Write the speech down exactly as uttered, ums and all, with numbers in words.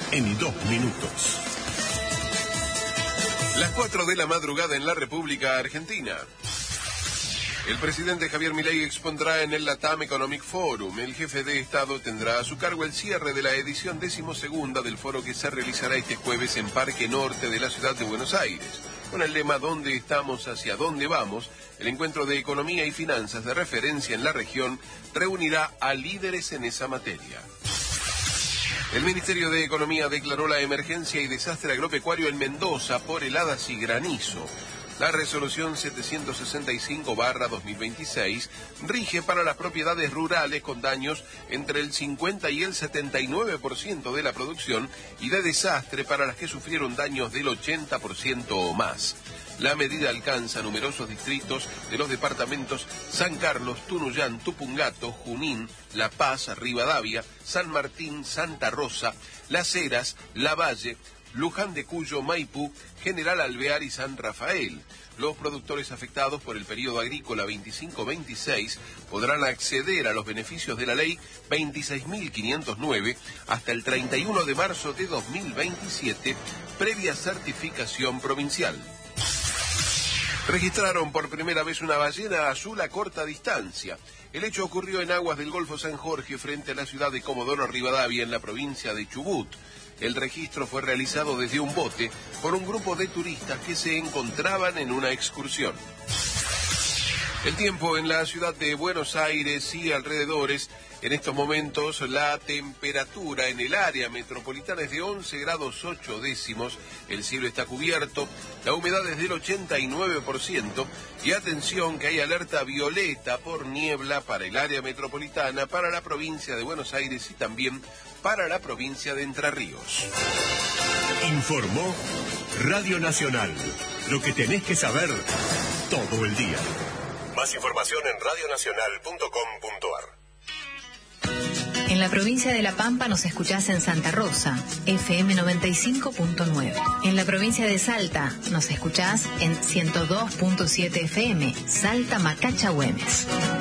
en dos minutos. Las cuatro de la madrugada en la República Argentina. El presidente Javier Milei expondrá en el LATAM Economic Forum. El jefe de Estado tendrá a su cargo el cierre de la edición decimosegunda del foro que se realizará este jueves en Parque Norte de la ciudad de Buenos Aires. Con el lema ¿Dónde estamos? Hacia dónde vamos?, el encuentro de economía y finanzas de referencia en la región reunirá a líderes en esa materia. El Ministerio de Economía declaró la emergencia y desastre agropecuario en Mendoza por heladas y granizo. La resolución setecientos sesenta y cinco barra dos mil veintiséis rige para las propiedades rurales con daños entre el cincuenta y el setenta y nueve por ciento de la producción y de desastre para las que sufrieron daños del ochenta por ciento o más. La medida alcanza numerosos distritos de los departamentos San Carlos, Tunuyán, Tupungato, Junín, La Paz, Rivadavia, San Martín, Santa Rosa, Las Heras, Lavalle, Luján de Cuyo, Maipú, General Alvear y San Rafael. Los productores afectados por el periodo agrícola veinticinco veintiséis podrán acceder a los beneficios de la ley veintiséis mil quinientos nueve hasta el treinta y uno de marzo de dos mil veintisiete, previa certificación provincial. Registraron por primera vez una ballena azul a corta distancia. El hecho ocurrió en aguas del Golfo San Jorge frente a la ciudad de Comodoro Rivadavia en la provincia de Chubut. El registro fue realizado desde un bote por un grupo de turistas que se encontraban en una excursión. El tiempo en la ciudad de Buenos Aires y alrededores. En estos momentos la temperatura en el área metropolitana es de once grados ocho décimos, el cielo está cubierto, la humedad es del ochenta y nueve por ciento y atención que hay alerta violeta por niebla para el área metropolitana, para la provincia de Buenos Aires y también para la provincia de Entre Ríos. Informó Radio Nacional, lo que tenés que saber todo el día. Más información en radio nacional punto com punto ar. En la provincia de La Pampa nos escuchás en Santa Rosa, F M noventa y cinco punto nueve. En la provincia de Salta nos escuchás en ciento dos punto siete F M, Salta Macacha Güemes.